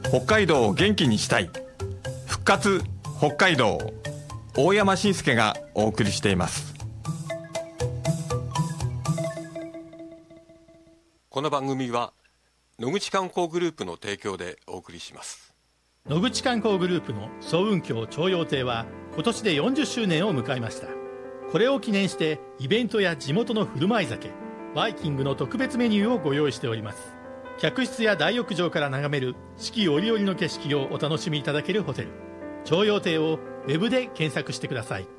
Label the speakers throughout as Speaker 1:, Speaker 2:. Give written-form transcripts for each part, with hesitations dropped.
Speaker 1: 北海道を元気にしたい復活北海道、大山伸介がお送りしています。この番組は野口観光グループの提供でお送りします。
Speaker 2: 野口観光グループの早雲峡朝陽亭は今年で40周年を迎えました。これを記念してイベントや地元の振る舞い酒、バイキングの特別メニューをご用意しております。客室や大浴場から眺める四季折々の景色をお楽しみいただけるホテル、朝陽亭をウェブで検索してください。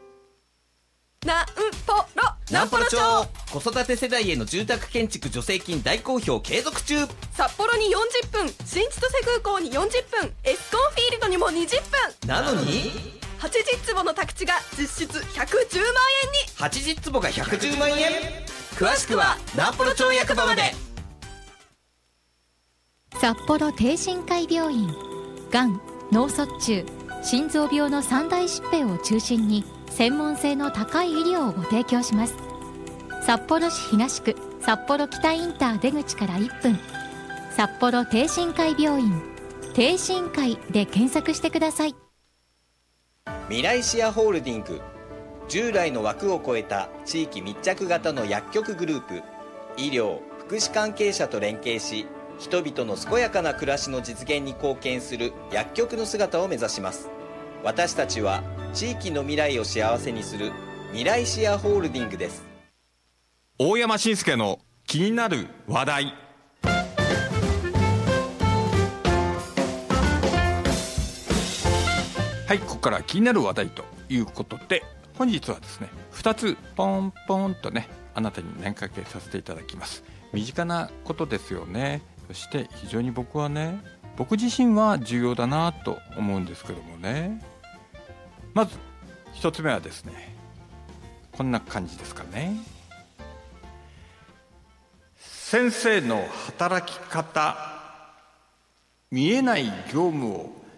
Speaker 3: なんぽろ町、子育て世代への住宅建築助成金大好評継続中。
Speaker 4: 札幌に40分、新千歳空港に40分、エスコンフィールドにも20分
Speaker 3: なのに
Speaker 4: 80坪の宅地が実質110万円に。
Speaker 3: 80坪が110万円。詳しくはなんぽろ町役場まで。
Speaker 5: 札幌帝心会病院、がん、脳卒中、心臓病の三大疾病を中心に専門性の高い医療をご提供します。札幌市東区札幌北インター出口から1分、札幌帝心会病院、帝心会で検索してください。
Speaker 6: 未来シェアホールディング、従来の枠を超えた地域密着型の薬局グループ。医療・福祉関係者と連携し、人々の健やかな暮らしの実現に貢献する薬局の姿を目指します。私たちは地域の未来を幸せにする未来シェアホールディングです。
Speaker 1: 大山伸介の気になる話題。はい、ここから気になる話題ということで、本日はですね、2つポンポンとね、あなたに念かけさせていただきます。身近なことですよね。そして非常に僕自身は重要だなと思うんですけどもね。まず1つ目はですね、こんな感じですかね。先生の働き方、見えない業務を